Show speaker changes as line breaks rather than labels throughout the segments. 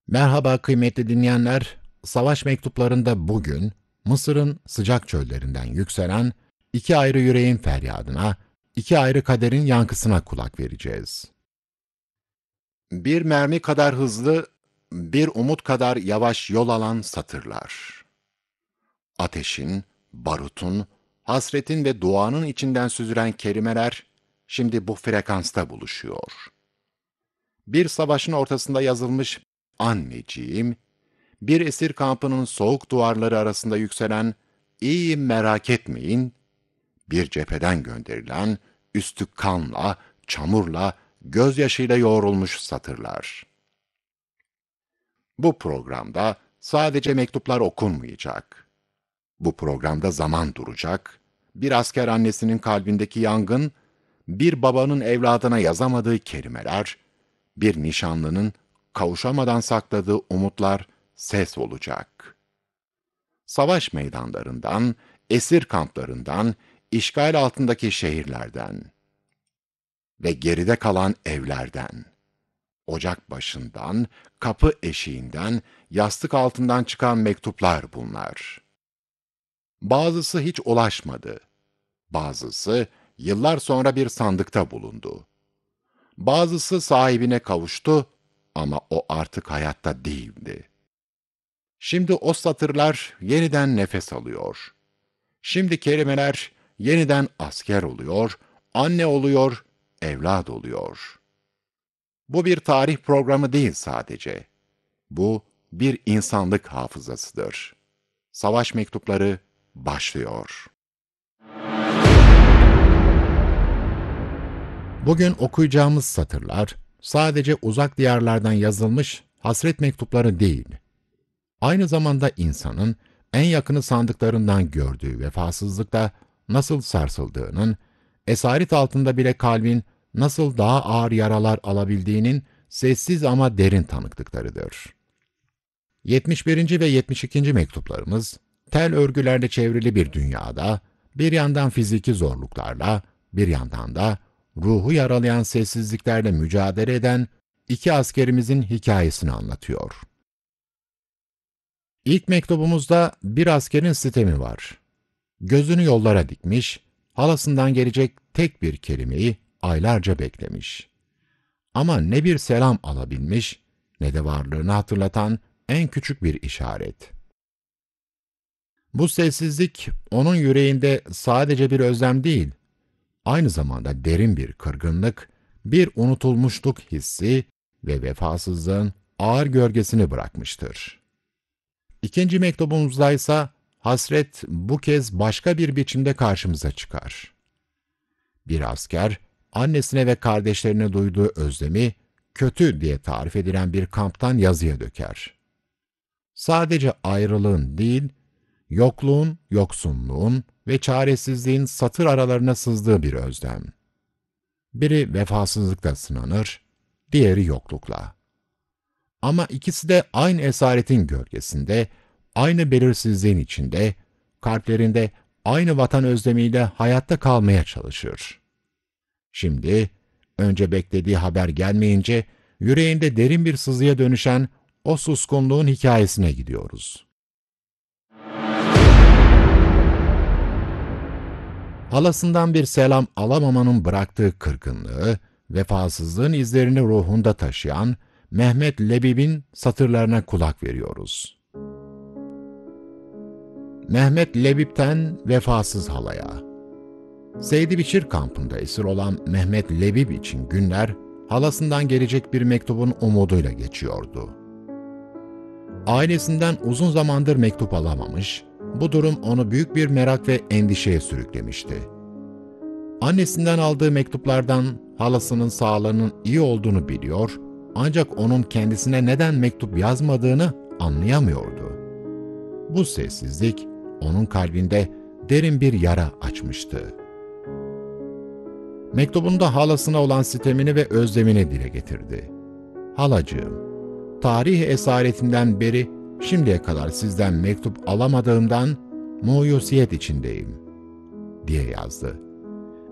Merhaba kıymetli dinleyenler. Savaş mektuplarında bugün Mısır'ın sıcak çöllerinden yükselen iki ayrı yüreğin feryadına, iki ayrı kaderin yankısına kulak vereceğiz. Bir mermi kadar hızlı, bir umut kadar yavaş yol alan satırlar. Ateşin, barutun, hasretin ve duanın içinden süzülen kelimeler şimdi bu frekansta buluşuyor. Bir savaşın ortasında yazılmış anneciğim, bir esir kampının soğuk duvarları arasında yükselen "İyiyim merak etmeyin", bir cepheden gönderilen üstü kanla, çamurla, gözyaşıyla yoğrulmuş satırlar. Bu programda sadece mektuplar okunmayacak. Bu programda zaman duracak, bir asker annesinin kalbindeki yangın, bir babanın evladına yazamadığı kelimeler, bir nişanlının kavuşamadan sakladığı umutlar ses olacak. Savaş meydanlarından, esir kamplarından, işgal altındaki şehirlerden ve geride kalan evlerden, ocak başından, kapı eşiğinden, yastık altından çıkan mektuplar bunlar. Bazısı hiç ulaşmadı, bazısı yıllar sonra bir sandıkta bulundu. Bazısı sahibine kavuştu ama o artık hayatta değildi. Şimdi o satırlar yeniden nefes alıyor. Şimdi kelimeler yeniden asker oluyor, anne oluyor, evlat oluyor. Bu bir tarih programı değil sadece. Bu bir insanlık hafızasıdır. Savaş mektupları başlıyor. Bugün okuyacağımız satırlar sadece uzak diyarlardan yazılmış hasret mektupları değil. Aynı zamanda insanın en yakını sandıklarından gördüğü vefasızlıkta nasıl sarsıldığının, esaret altında bile kalbin nasıl daha ağır yaralar alabildiğinin sessiz ama derin tanıklıklarıdır. 71. ve 72. mektuplarımız, tel örgülerle çevrili bir dünyada, bir yandan fiziki zorluklarla, bir yandan da ruhu yaralayan sessizliklerle mücadele eden iki askerimizin hikayesini anlatıyor. İlk mektubumuzda bir askerin sitemi var. Gözünü yollara dikmiş, halasından gelecek tek bir kelimeyi aylarca beklemiş. Ama ne bir selam alabilmiş, ne de varlığını hatırlatan en küçük bir işaret. Bu sessizlik onun yüreğinde sadece bir özlem değil, aynı zamanda derin bir kırgınlık, bir unutulmuşluk hissi ve vefasızlığın ağır gölgesini bırakmıştır. İkinci mektubumuzda ise hasret bu kez başka bir biçimde karşımıza çıkar. Bir asker, annesine ve kardeşlerine duyduğu özlemi, kötü diye tarif edilen bir kamptan yazıya döker. Sadece ayrılığın değil, yokluğun, yoksunluğun ve çaresizliğin satır aralarına sızdığı bir özlem. Biri vefasızlıkla sınanır, diğeri yoklukla. Ama ikisi de aynı esaretin gölgesinde, aynı belirsizliğin içinde, kalplerinde aynı vatan özlemiyle hayatta kalmaya çalışır. Şimdi, önce beklediği haber gelmeyince, yüreğinde derin bir sızıya dönüşen o suskunluğun hikayesine gidiyoruz. Halasından bir selam alamamanın bıraktığı kırgınlığı, vefasızlığın izlerini ruhunda taşıyan Mehmet Lebib'in satırlarına kulak veriyoruz. Mehmet Lebip'ten vefasız halaya. Seydi Biçir kampında esir olan Mehmet Lebip için günler, halasından gelecek bir mektubun umuduyla geçiyordu. Ailesinden uzun zamandır mektup alamamış, bu durum onu büyük bir merak ve endişeye sürüklemişti. Annesinden aldığı mektuplardan halasının sağlığının iyi olduğunu biliyor, ancak onun kendisine neden mektup yazmadığını anlayamıyordu. Bu sessizlik onun kalbinde derin bir yara açmıştı. Mektubunda halasına olan sitemini ve özlemini dile getirdi. "Halacığım, tarih esaretinden beri şimdiye kadar sizden mektup alamadığımdan muyusiyet içindeyim," diye yazdı.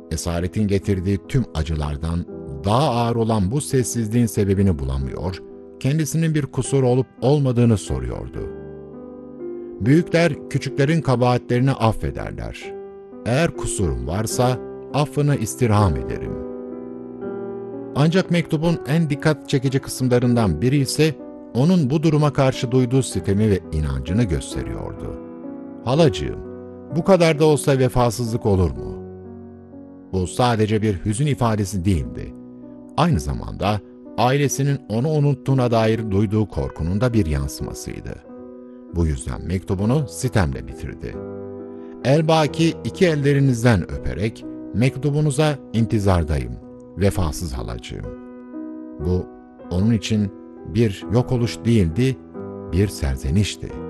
Esaretin getirdiği tüm acılardan daha ağır olan bu sessizliğin sebebini bulamıyor, kendisinin bir kusur olup olmadığını soruyordu. Büyükler küçüklerin kabahatlerini affederler. Eğer kusurum varsa affını istirham ederim. Ancak mektubun en dikkat çekici kısımlarından biri ise onun bu duruma karşı duyduğu sitemi ve inancını gösteriyordu. Halacığım, bu kadar da olsa vefasızlık olur mu? Bu sadece bir hüzün ifadesi değildi. Aynı zamanda ailesinin onu unuttuğuna dair duyduğu korkunun da bir yansımasıydı. Bu yüzden mektubunu sitemle bitirdi. Elbaki iki ellerinizden öperek mektubunuza intizardayım, vefasız halacığım. Bu onun için bir yok oluş değildi, bir serzenişti.